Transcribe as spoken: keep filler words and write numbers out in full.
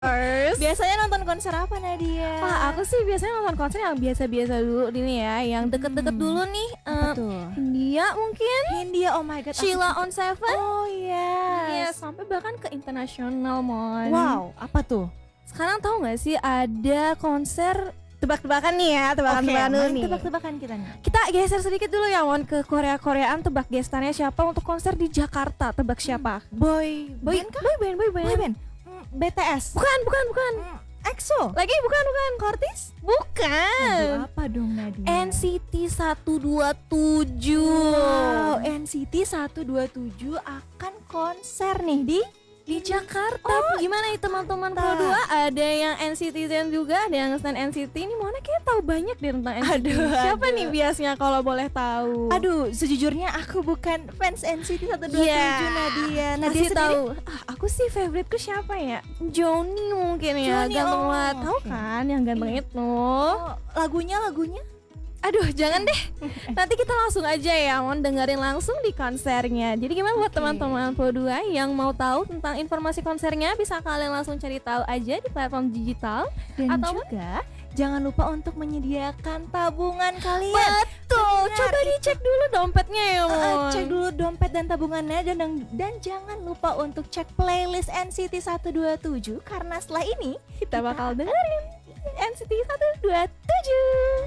First. Biasanya nonton konser apa Nadia? Ah, aku sih biasanya nonton konser yang biasa-biasa dulu ini ya, yang deket-deket Hmm. dulu nih. Apa eh, tuh? India mungkin. India, oh my god. aku Sheila juga- on Seven. Oh Iya, yes. sampai bahkan ke internasional, Mon. Wow, apa tuh? Sekarang tahu nggak sih ada konser tebak-tebakan nih ya, tebak-tebakan dulu main nih. tebak-tebakan kita nih. Kita geser sedikit dulu ya, Mon, ke Korea-Koreaan. Tebak gestannya siapa untuk konser di Jakarta? Tebak siapa? Boy, Boy, band kah? boy band, boy band. Boy band. Mm, B T S. Bukan, bukan, bukan. Mm, EXO. Lagi bukan, bukan. Kortis? Bukan. Aduh, apa dong Nadia? N C T seratus dua puluh tujuh. Wow, N C T seratus dua puluh tujuh akan konser nih di Di Jakarta. Oh, Gimana nih teman-teman Jakarta. Pro dua? Ada yang N C T Zen juga, ada yang stan N C T. Ini Mona kayak tahu banyak deh tentang N C T. Aduh, Siapa aduh. nih biasanya kalau boleh tahu? Aduh, sejujurnya aku bukan fans N C T seratus dua puluh tujuh Iya. Nadia. Nadia Kasih sendiri? tahu. Ah, aku sih favoriteku siapa ya? Johnny mungkin ya. Johnny, Ganteng oh, banget. Tahu oke. kan yang ganteng Iya. itu? Oh, lagunya lagunya? Aduh, jangan deh. Nanti kita langsung aja ya, mau dengerin langsung di konsernya. Jadi gimana buat Oke. teman-teman Pro dua yang mau tahu tentang informasi konsernya, bisa kalian langsung cari tahu aja di platform digital. Dan Atau- juga jangan lupa untuk menyediakan tabungan kalian. Betul. Benar, Coba dicek dulu dompetnya ya, Uh, Mon. cek dulu dompet dan tabungannya dan, dan jangan lupa untuk cek playlist N C T seratus dua puluh tujuh karena setelah ini Kita bakal dengerin N C T seratus dua puluh tujuh.